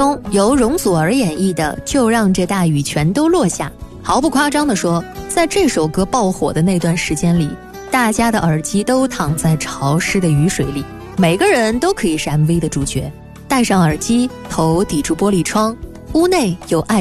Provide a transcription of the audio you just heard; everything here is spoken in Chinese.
中由容祖儿演绎的《就让这大雨全都落下》，毫不夸张地说，在这首歌爆火的那段时间里，大家的耳机都躺在潮湿的雨水里，每个人都可以是 MV 的主角。戴上耳机，头抵住玻璃窗，屋内有爱